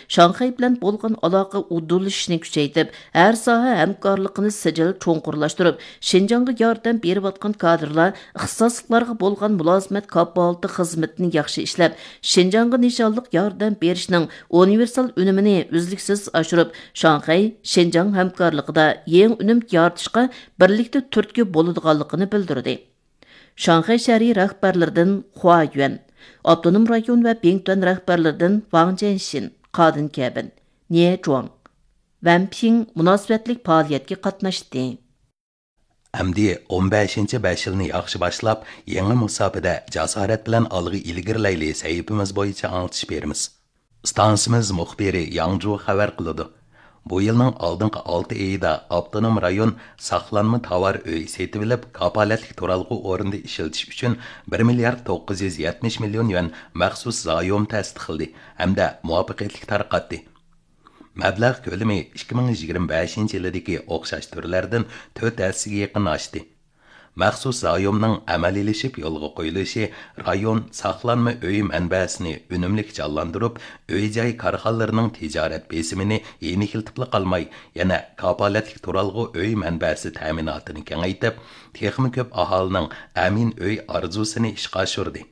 Шанхай bilan bo'lgan aloqa udulishini kuchaytirib, har soha hamkorligini sijil cho'nqurlashtirib, Şinjanға yordam berib atgan kadrlar ixtisosliklarga bo'lgan mulozimat kafolati xizmatini yaxshi ishlab, Şinjanға nishonliq yordam berishning universal unumini uzluksiz oshirib, Шанхай Şinjan hamkorligida yangi unum yaratishga birlikda turtki bo'ladiganligini bildirdi. Şanxay shahri rahbarlaridan Hua Yuan, Avtonom rayon va Bingtuan rahbarlaridan Wang Jianxin, Qadin Kabin, Nie Zhuang, Wan Ping munosabatlik faoliyatga qatnashdi. Әмді 15-ci 5 yılını yaxşı başlap, yeni musafada jasorat bilan algı ilgirlayli sahifimiz boyunca anlatış berimiz. Stansimiz muxbiri Yang Zhu xabar qiladi. Bu yılның aldınqı 6 ayida Avtonom rayon saqlanma tovar öy setilib, kapolatlik turalg'u o'rinda ishiltish uchun 1 milliard 970 million yuan maxsus zayom tasdiqladi hamda muvaffaqiyatli tarqatdi. Mablag' ko'lami 2025 yildagi o'xshash turlardan 4 hissasiga yaqin oshdi. Maxsus zayomning amaliyleşib yo'lga qo'yilishi rayon saqlanma uy manbasini unumli jonlantirib, uy-joy korxonalarining tijorat besimini yenilikiltib qolmay, yana kapolatlik turalg'u uy manbasi ta'minotini kengaytib, texmi ko'p aholining amin uy orzusini ishga oshirdi.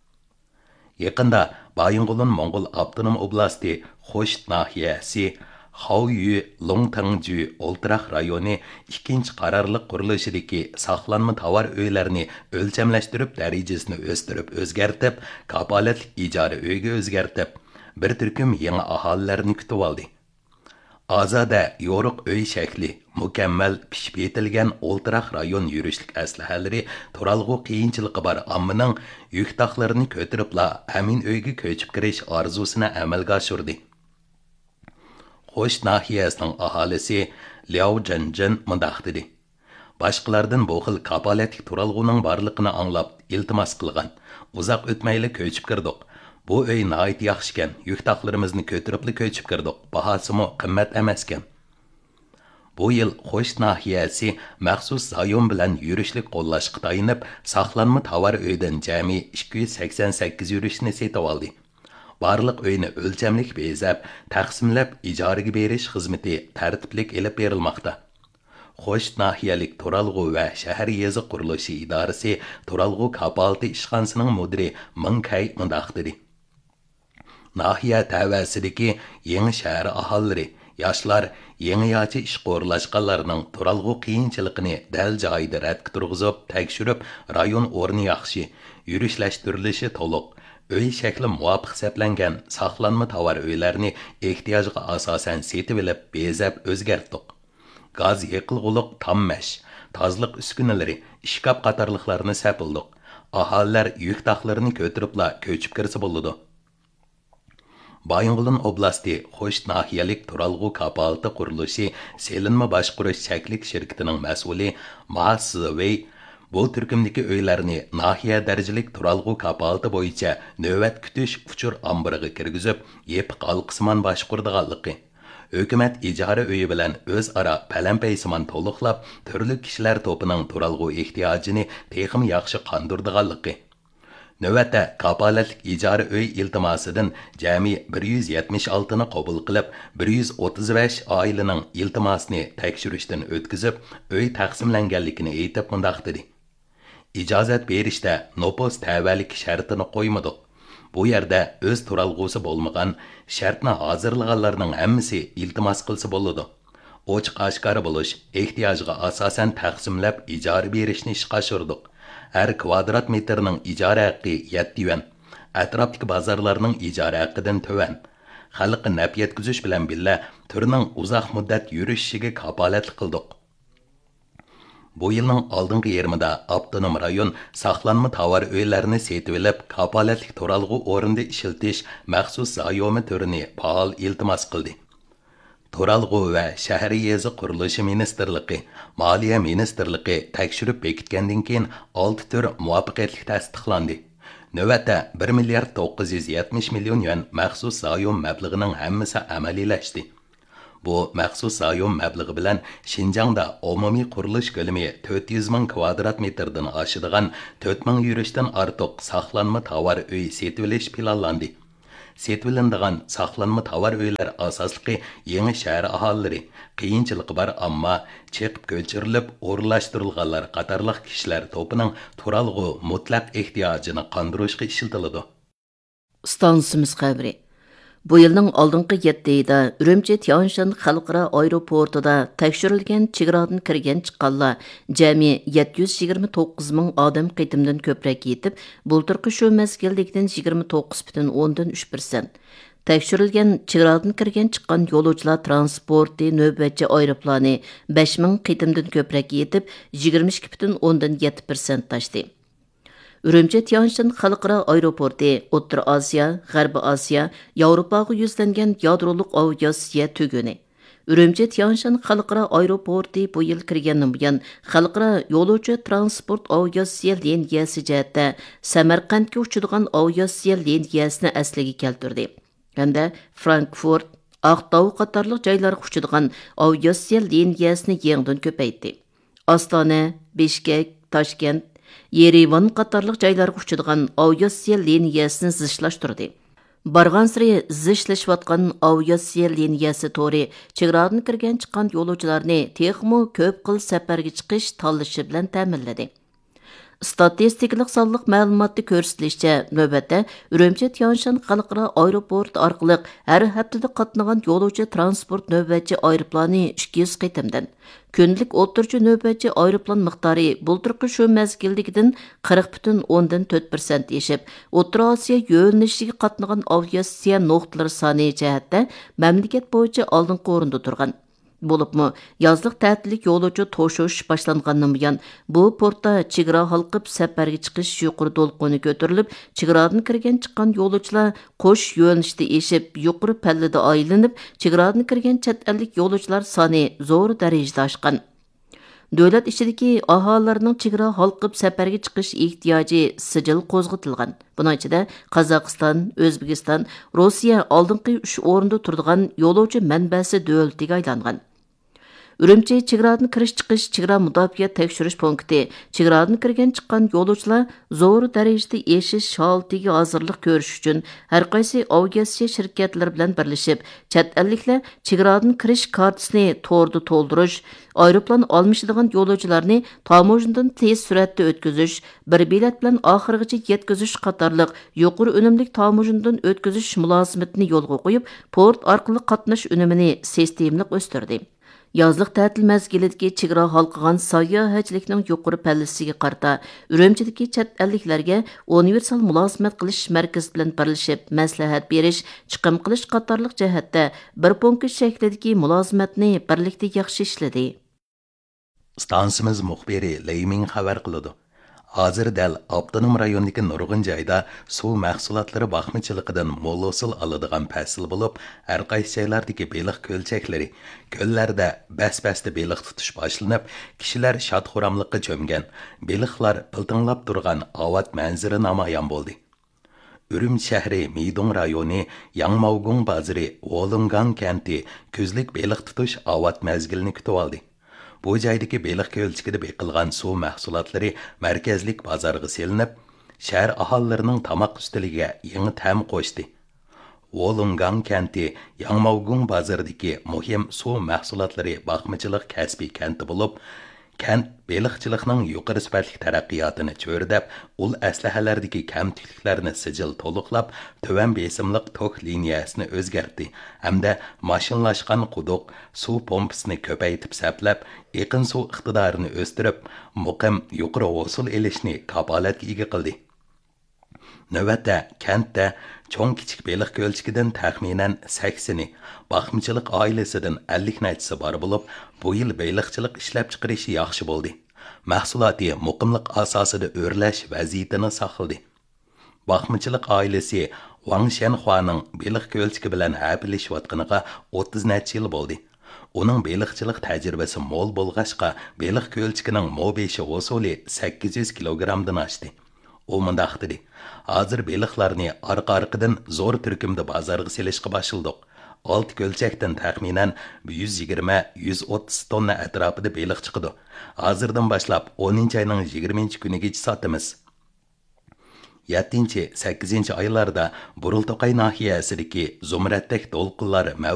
Yaqinda Baying'ulun Mong'ol Avtonom oblasti Xo'sht nahiyasi Xaoyu Longtangju Oltiraq rayoni ikkinchi qarorliq qurilishidagi saqlanma tovar uylarini o'lchamlashtirib darajasini o'stirib o'zgartib, kapolatlik ijara uyga o'zgartib, bir turkum yangi aholilarni kutib oldi. Ozoda yo'riq uy shakli, mukammal pishib yetilgan Oltiraq rayon yurishlik aslahalari turalg'u qiyinchiligi bor ammining yuk taqlarini ko'tiribla amin uyga ko'chib kirish orzusini amalga oshirdi. Xo'sh nahiyasining aholisi Liao Zhenjin mundaq dedi. Boshqalardan bu xil kapolatlik turalg'uning borligini anglab iltimos qilgan. Uzoq o'tmayli ko'chib kirdik. Bu uy nihoyat yaxshi ekan. Yuk taqlarimizni ko'tiribli ko'chib kirdik. Bahosimi qimmat emas ekan. Bu yil Xo'sh nahiyasi maxsus zayom bilan yurishlik qo'llashga tayinib, saqlanma tovar uydan jami 288 yurishni setib oldi. Barliq uyni o'lchamlik bezab, taqsimlab ijaraga berish xizmati tartiblik elib berilmoqda. Xo'sh nahiyalik turalg'u va shahar yezi qurilishi idorasi turalg'u kapolati ishxonasining mudiri Ming Kai mundaq dedi. Nahiya tavasidagi yangi shahar aholilari, yoshlar, yangi yochi ish qo'rlashganlarning turalg'u qiyinchiligini dal joyida radga turg'izib, tekshirib, rayon o'rni yaxshi, yurishlashtirilishi to'liq, uy shakli muvofiq hisoblangan saqlanma tovar uylarni ehtiyojga asosan setib olib, bezab o'zgartdik. Gaz yiqilg'uliq tammash, tozliq uskunalari, ishkab qatorliqlarni sapildik. Aholilar yuk taqlarini ko'tiribla ko'chib kirsa bo'ladi. Baying'ulun oblasti Xo'sh nahiyalik turalg'u kapolati qurilishi selinma boshqarish shaklik shirkatining mas'uli Ma Sivey bu turkumdagi uylarni nahiya darajalik turalg'u kapolati bo'yicha navbat kutish uchur ombiriga kirgizib, yepiq alqismon boshqardiganligi. Hukumat ijara uyi bilan o'zaro palampaysimon to'liqlab, turli kishilar to'pining turalg'u ehtiyojini texim yaxshi qondirdiganligi. Növətdə kapolatlik ijara uy iltimosidan jami 176 ni qabul qilib, 135 oilaning iltimosini tekshirishdan o'tkazib, uy taqsimlanganligini aytib mundaq dedi. İcazat berishda nopos tavallik shartini qo'ymadik. Bu yerda o'z turalg'usi bo'lmagan, shartni hozirlaganlarning hammasi iltimos qilsa bo'ladi. Ochiq oshkora bo'lish, ehtiyojga asosan taqsimlab ijara berishni ishga oshirdik. Her kvadrat metrning ijara haqqi 7 yuan. Atrofdagi bozorlarning ijara haqqidan to'van. Xalqqa naf yetkazish bilan billa turning uzoq muddat yurishiga kapolatlik qildik. Bu yilning oldingi yarmida Avtonom rayon saqlanma tovar uylarini setib olib, kapolatlik turalg'u o'rinda ishiltish maxsus zayomi turini faol iltimos qildi. Turalg'u va shahar yezi qurilishi ministerligi, Moliya ministerligi tekshirib bekitgandan keyin 6 tur muvaffaqiyatli tasdiqlandi. Navbatda 1 milliard 970 million yuan maxsus zayom mablag'ining hammasi amaliylashdi. Bu maxsus zayom mablag'i bilan Şinjangda umumiy qurilish ko'lami 400 ming kvadrat metrdan oshadigan 4 ming yurishdan ortiq saqlanma tovar uy setib olish planlandi. setvilindigan saqlanma tovar uylar asosligi yangi shahar aholilari, qiyinchiligi bor ammo chiqib ko'chirilib o'rlashtirilganlar qatorliq kishilar to'pining turalg'u mutlaq ehtiyojini qondirishga ishlatiladi. Stansimiz xəbəri. Bu yılның aldınqı 7 ayda Ürümçi Tianshan xalqara aeroportida təkshirilgan chegaradan kirgan chiqqanlar jami 729 ming odam qitimdan ko'proq yetib, bulturqi shu mezgillikdan 29,3%. Təkshirilgan chegaradan kirgan chiqqan yo'lovchilar transporti navbatchi aeroplani 5 ming qitimdan ko'proq yetib, 22,7% taşdı. Ürümçi Tianshan xalqara aeroporti O'rta Osiyo, G'arbiy Osiyo, Yevropaga yuzlangan yadroliq aviatsiya tuguni. Ürümçi Tianshan xalqara aeroporti bu yil kirgandan buyon xalqara yo'lovchi transport aviatsiya liniyasi jihatda Samarqandga uchadigan aviatsiya liniyasini asliga keltirdi. Hamda Frankfurt, Aqtau qatorliq joylarga uchadigan aviatsiya liniyasini yangidan ko'paytdi. Ostona, Bishkek, Toshkent, Yerevan qatorliq joylarga uchadigan aviatsiya liniyasini zishlashtirdi. Barg'ansiri zishlashayotgan aviatsiya liniyasi to'ri chegaradan kirgan chiqqan yo'lovchilarni texmo ko'p qil safarga chiqish tanlashi bilan ta'minladi. Statistikалық sonliq ma'lumotda ko'rsatilishicha, navbatda Ürümçi Tianshan xalqaro aeroport orqali har haftada qatnagan yo'lovchi transport navbatchi aeroplani 200 qitimdan, kunlik o'rtacha navbatchi aeroplan miqdori bulturqi shu mezgildagidan 40,4% eshib, O'rta Osiyo yo'nalishiga qatnagan aviatsiya nuqtalari soni jihatda mamlakat bo'yicha oldingi o'rinda turgan. Bo'libmi, yozliq ta'tillik yo'lovchi to'shish boshlangandan buyon bu portda chegara halqib safarga chiqish yuqori to'lqini ko'tarilib, chegaradan kirgan chiqqan yo'lovchilar qo'sh yo'nalishda eshib, yuqori pallada aylanib, chegaradan kirgan chet ellik yo'lovchilar soni zo'r darajada oshgan. Davlat ishidagi aholilarning chegara halqib safarga chiqish ehtiyoji sijil qo'zg'atilgan. Buning ichida Qozog'iston, O'zbekiston, Rossiya oldingi 3 o'rinda turadigan yo'lovchi manbasi davlatiga aylangan. Ürümçi chegaradan kirish chiqish chegara mudofaa tekshirish punkti chegaradan kirgan chiqqan yo'lovchilar zo'r darajada eshish holatiga hozirlik ko'rish uchun har qaysi aviatsiya shirkatlari bilan birlashib, chet elliklar chegaradan kirish kartasini to'g'ri to'ldirish, aeroplan olmishadigan yo'lovchilarni tamojidan tez suratda o'tkazish, bir bilet bilan oxirigacha yetkazish qatorliq yuqori unumlik tamojidan o'tkazish mulozimatini yo'lga qo'yib, port orqali qatnash unumini sistemlik o'stirdi. Yazlıq ta'til mezgilidagi chegara halqıgan sayohatchilikning yuqori pallasiga qarta Ürümchidagi chet elliklarga universal mulozimat qilish markazi bilan birlashib maslahat berish, chiqim qilish qatorliq jihatda bir punkt shaklidagi mulozimatni birlikda yaxshi ishladi. Stansimiz muxbiri Leyming xabar qiladi. Hozir dal avtonom rayondagi nurg'un joyda suv mahsulotlari baxmichiligidan mo'l hosil oladigan fasl bo'lib, har qaysi joylardagi beliq ko'lchaklari, ko'llarda bas-basda beliq tutish boshlanib, kishilar shod-xuramlikqa cho'mgan, beliqlar piltinglab turgan avat manzara namoyon bo'ldi. Ürümçi shahri Meydong rayoni Yangmaugung bozori Wolungang kenti kuzlik beliq tutish avat mezgilini kutib oldi. Bu joydagi beliq ko'lchikida beqilgan suv mahsulotlari markazlik bozorga selinib, shahar aholilarining tomoq ustiliga yangi ta'm qo'shdi. Wolungang kenti Yangmaugung bozoridagi muhim suv mahsulotlari baxmichilik kasbiy kenti bo'lib, kent beliqchilikning yuqori sifatli taraqqiyotini cho'rdab, ul aslahalardagi kamchiliklarni sijil to'liqlab, tuvan besimliq tok liniyasini o'zgartdi hamda mashinlashgan quduq suv pompasini ko'paytib saplab, eqin suv iqtidorini o'stirib, muqim yuqori hosil elishni kapolatga ega qildi. Navbatda kentda cho'ng kichik beliq ko'lchikidan taxminan 80ni, baxmichilik oilasidan 50 nachisi bor bo'lib, bu yil beliqchilik ishlab chiqarishi yaxshi bo'ldi. Mahsuloti muqimlik asosida o'rlash vaziyatini saqladi. Baxmichilik oilasi Wang Shenhuaning beliq ko'lchiki bilan habilishayotganiga 30 nachi yil bo'ldi. Uning beliqchilik tajribasi mo'l bo'lg'achqa, beliq ko'lchikining mo'beshi usuli 800 kilogramdan oshdi. U mundaq dedi: "Hozir beliqlarni orqa-orqadan zo'r turkumda bozorga selishga boshladik. 6 ko'lchakdan taxminan 120-130 tonna atrofida beliq chiqadi. Hozirdan boshlab 10 oyning 20 kunigacha sotamiz." 7-8 oylarda Burultoqay nahiyəsidəki Zumratdək dolqunlar